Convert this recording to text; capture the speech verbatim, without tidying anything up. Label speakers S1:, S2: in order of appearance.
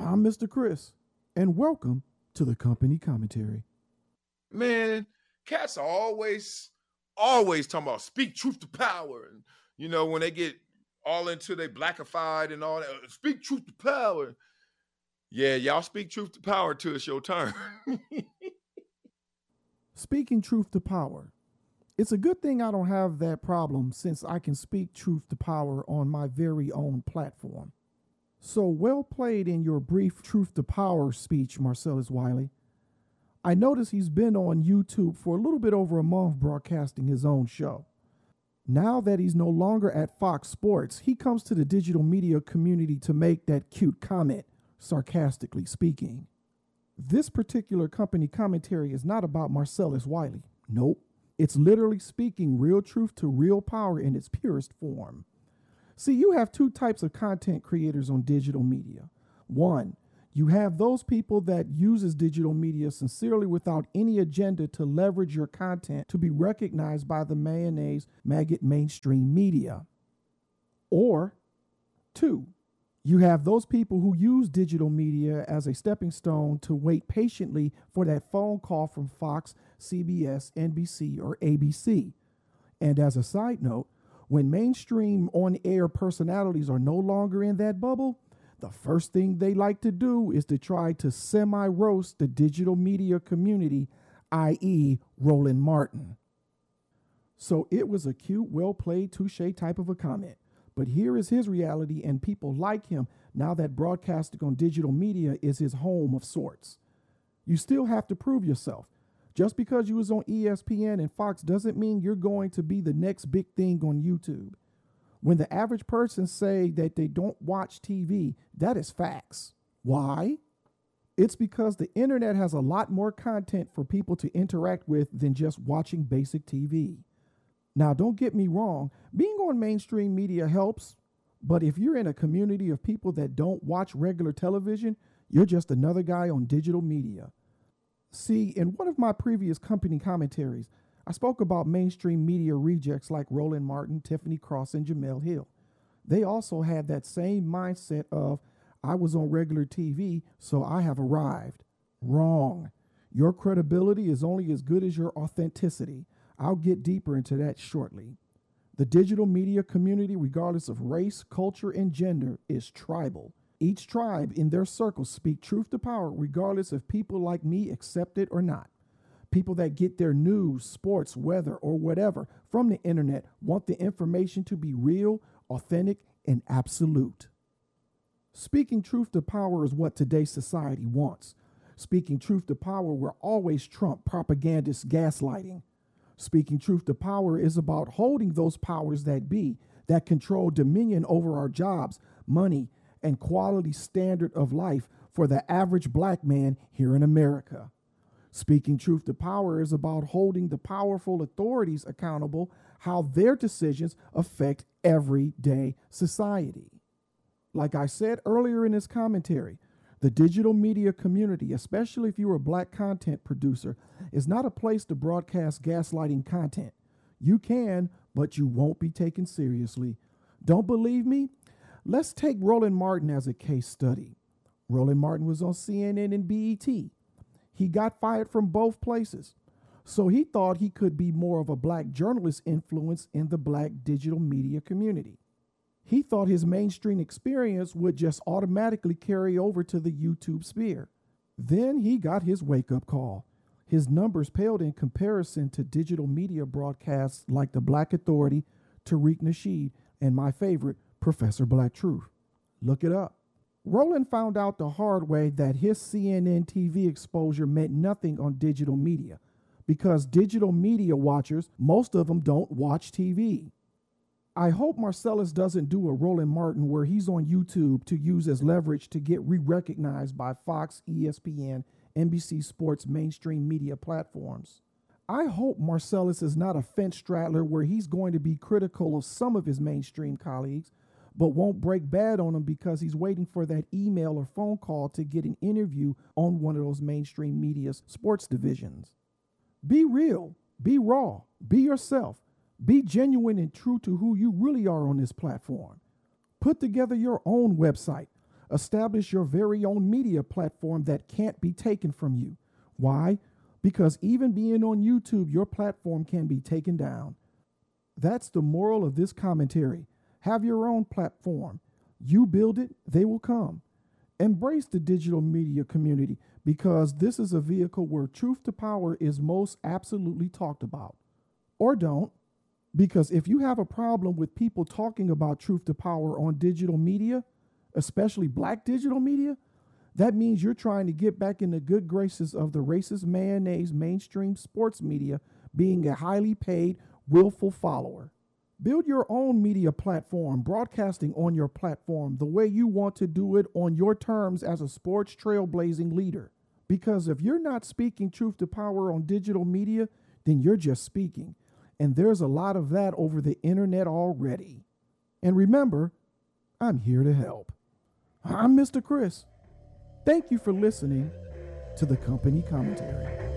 S1: I'm Mister Chris, and welcome to the Company Commentary.
S2: Man, cats are always, always talking about speak truth to power. And, you know, when they get all into they blackified and all that, speak truth to power. Yeah, y'all speak truth to power till it's your turn.
S1: Speaking truth to power. It's a good thing I don't have that problem since I can speak truth to power on my very own platform. So well played in your brief truth to power speech, Marcellus Wiley. I notice he's been on YouTube for a little bit over a month broadcasting his own show. Now that he's no longer at Fox Sports, he comes to the digital media community to make that cute comment, sarcastically speaking. This particular company commentary is not about Marcellus Wiley. Nope. It's literally speaking real truth to real power in its purest form. See, you have two types of content creators on digital media. One, you have those people that uses digital media sincerely without any agenda to leverage your content to be recognized by the mayonnaise maggot mainstream media. Or two, you have those people who use digital media as a stepping stone to wait patiently for that phone call from Fox, C B S, N B C, or A B C. And as a side note, when mainstream on-air personalities are no longer in that bubble, the first thing they like to do is to try to semi-roast the digital media community, that is. Roland Martin. So it was a cute, well-played, touche type of a comment. But here is his reality, and people like him now that broadcasting on digital media is his home of sorts. You still have to prove yourself. Just because you was on E S P N and Fox doesn't mean you're going to be the next big thing on YouTube. When the average person say that they don't watch T V, that is facts. Why? It's because the internet has a lot more content for people to interact with than just watching basic T V. Now, don't get me wrong, being on mainstream media helps, but if you're in a community of people that don't watch regular television, you're just another guy on digital media. See, in one of my previous company commentaries, I spoke about mainstream media rejects like Roland Martin, Tiffany Cross, and Jemele Hill. They also had that same mindset of, I was on regular T V, so I have arrived. Wrong. Your credibility is only as good as your authenticity. I'll get deeper into that shortly. The digital media community, regardless of race, culture, and gender, is tribal. Each tribe in their circle speak truth to power, regardless if people like me accept it or not. People that get their news, sports, weather, or whatever from the internet want the information to be real, authentic, and absolute. Speaking truth to power is what today's society wants. Speaking truth to power will always trump propagandist gaslighting. Speaking truth to power is about holding those powers that be, that control dominion over our jobs, money, and quality standard of life for the average black man here in America. Speaking truth to power is about holding the powerful authorities accountable how their decisions affect everyday society. Like I said earlier in this commentary, the digital media community, especially if you're a black content producer, is not a place to broadcast gaslighting content. You can, but you won't be taken seriously. Don't believe me? Let's take Roland Martin as a case study. Roland Martin was on C N N and B E T. He got fired from both places. So he thought he could be more of a black journalist influence in the black digital media community. He thought his mainstream experience would just automatically carry over to the YouTube sphere. Then he got his wake-up call. His numbers paled in comparison to digital media broadcasts like The Black Authority, Tariq Nasheed, and my favorite, Professor Black Truth. Look it up. Roland found out the hard way that his C N N T V exposure meant nothing on digital media because digital media watchers, most of them don't watch T V. I hope Marcellus doesn't do a Roland Martin where he's on YouTube to use as leverage to get re-recognized by Fox, E S P N, N B C Sports mainstream media platforms. I hope Marcellus is not a fence straddler where he's going to be critical of some of his mainstream colleagues, but won't break bad on them because he's waiting for that email or phone call to get an interview on one of those mainstream media's sports divisions. Be real, be raw, be yourself, be genuine and true to who you really are on this platform. Put together your own website, Establish your very own media platform that can't be taken from you. Why? Because even being on YouTube, your platform can be taken down. That's the moral of this commentary. Have your own platform. You build it, they will come. Embrace the digital media community because this is a vehicle where truth to power is most absolutely talked about. Or don't, because if you have a problem with people talking about truth to power on digital media, especially black digital media, that means you're trying to get back in the good graces of the racist mayonnaise mainstream sports media, being a highly paid, willful follower. Build your own media platform, broadcasting on your platform the way you want to do it on your terms as a sports trailblazing leader. Because if you're not speaking truth to power on digital media, then you're just speaking. And there's a lot of that over the internet already. And remember, I'm here to help. I'm Mister Chris. Thank you for listening to the Company Commentary.